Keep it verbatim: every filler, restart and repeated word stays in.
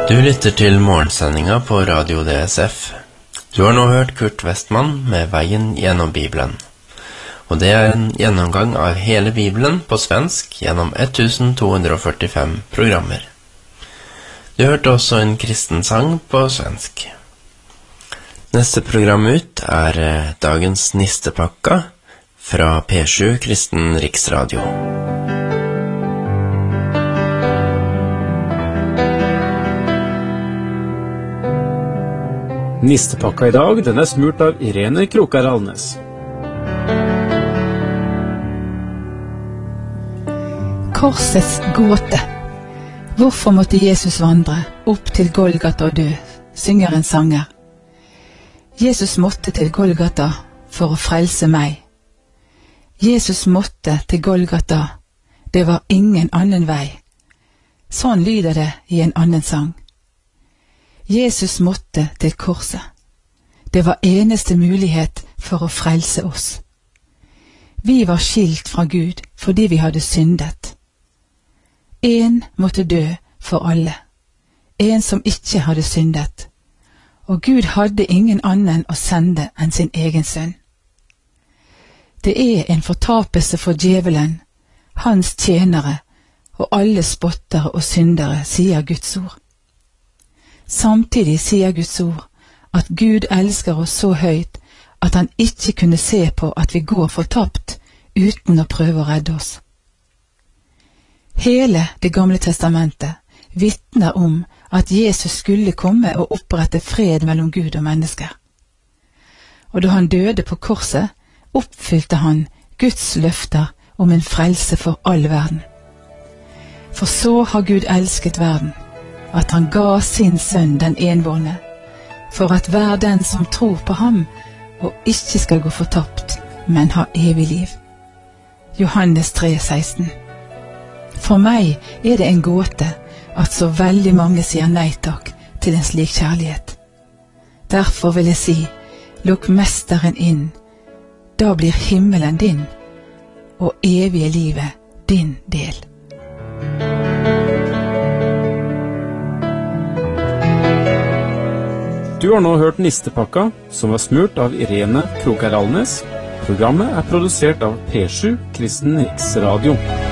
Du lytter til morgensendinga på Radio D S F. Du har nå hørt Kurt Westman med Veien gjennom Bibelen. Og det er en gjennomgang av hele Bibelen på svensk gjennom to hundre førtifem programmer. Du hørte også en kristen sang på svensk. Neste program ut er dagens Nistepakka fra P sju Kristen Riksradio. Nistepakka i dag, den er smurt av Irene Krokar Alnes. Korsets gåte. Hvorfor måtte Jesus vandre opp til Golgata og dø, synger en sanger. Jesus måtte til Golgata for å frelse meg. Jesus måtte til Golgata, det var ingen annen vei. Sånn lyder det i en annen sang. Jesus måtte til korset. Det var eneste mulighet for å frelse oss. Vi var skilt fra Gud fordi vi hadde syndet. En måtte dø for alle, en som ikke hadde syndet, og Gud hadde ingen annen å sende enn sin egen sønn. Det er en fortapelse for djevelen, hans tjenere og alle spottere og syndere, sier Guds ord. Samtidig sier Guds ord at Gud elsker oss så høyt at han ikke kunne se på at vi går fortapt uten å prøve å redde oss. Hele Det gamle testamentet vitner om at Jesus skulle komme og opprette fred mellom Gud og mennesker. Og da han døde på korset, oppfylte han Guds løfter om en frelse for all verden. For så har Gud elsket verden, at han ga sin sønn den enbårne, for at hver den som tror på ham, og ikke skal gå fortapt, men ha evig liv. Johannes tre seksten. For meg er det en gåte at så veldig mange sier nei takk til en slik kjærlighet. Derfor vil jeg si, lukk mesteren inn, da blir himmelen din, og evige livet din del. Du har nå hørt Nistepakka, som var smurt av Irene Krokar Alnes. Programmet er produsert av P sju Kristen Riksradio.